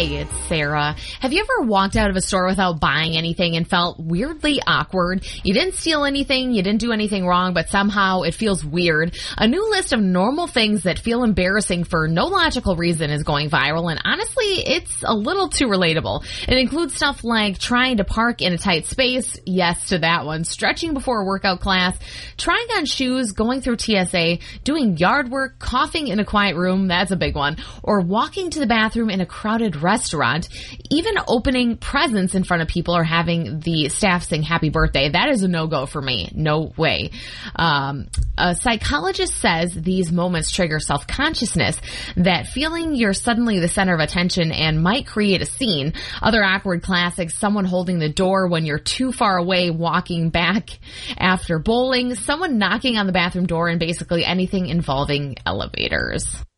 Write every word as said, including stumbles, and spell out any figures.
Hey, it's Sarah. Have you ever walked out of a store without buying anything and felt weirdly awkward? You didn't steal anything, you didn't do anything wrong, but somehow it feels weird. A new list of normal things that feel embarrassing for no logical reason is going viral, and honestly, it's a little too relatable. It includes stuff like trying to park in a tight space, yes to that one, stretching before a workout class, trying on shoes, going through T S A, doing yard work, coughing in a quiet room, that's a big one, or walking to the bathroom in a crowded restaurant, even opening presents in front of people or having the staff sing happy birthday. That is a no-go for me. No way. Um, a psychologist says these moments trigger self-consciousness, that feeling you're suddenly the center of attention and might create a scene. Other awkward classics, someone holding the door when you're too far away walking back after bowling, someone knocking on the bathroom door, and basically anything involving elevators.